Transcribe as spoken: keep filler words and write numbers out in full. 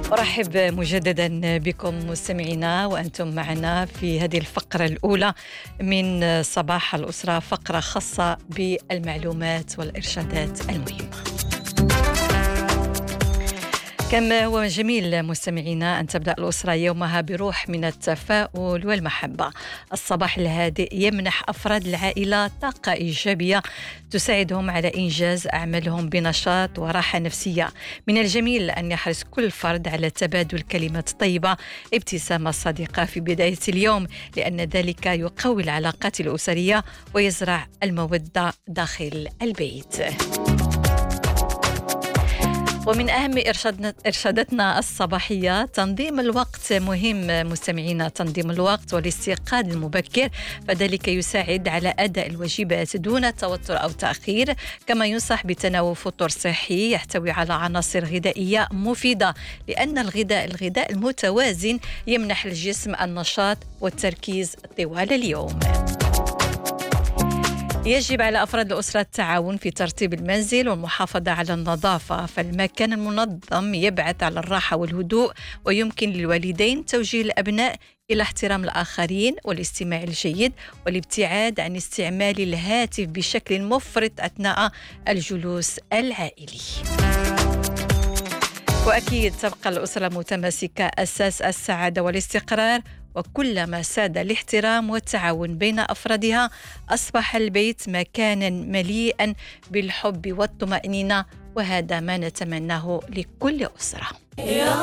أرحب مجددا بكم مستمعينا وأنتم معنا في هذه الفقرة الأولى من صباح الأسرة، فقرة خاصة بالمعلومات والإرشادات المهمة. كما هو جميل مستمعينا أن تبدأ الأسرة يومها بروح من التفاؤل والمحبة. الصباح الهادئ يمنح أفراد العائلة طاقة إيجابية تساعدهم على إنجاز أعمالهم بنشاط وراحة نفسية. من الجميل أن يحرص كل فرد على تبادل كلمات طيبة، ابتسامة صادقة في بداية اليوم، لأن ذلك يقوي العلاقات الأسرية ويزرع المودة داخل البيت. ومن أهم إرشاداتنا الصباحية تنظيم الوقت مهم مستمعينا. تنظيم الوقت والاستيقاظ المبكر، فذلك يساعد على أداء الواجبات دون توتر أو تأخير. كما ينصح بتناول فطور صحي يحتوي على عناصر غذائية مفيدة، لأن الغذاء الغذاء المتوازن يمنح الجسم النشاط والتركيز طوال اليوم. يجب على أفراد الأسرة التعاون في ترتيب المنزل والمحافظة على النظافة، فالمكان المنظم يبعث على الراحة والهدوء، ويمكن للوالدين توجيه الأبناء إلى احترام الآخرين والاستماع الجيد والابتعاد عن استعمال الهاتف بشكل مفرط أثناء الجلوس العائلي. وأكيد تبقى الأسرة متماسكة أساس السعادة والاستقرار، وكلما ساد الاحترام والتعاون بين أفرادها أصبح البيت مكانا مليئا بالحب والطمأنينة، وهذا ما نتمناه لكل أسرة.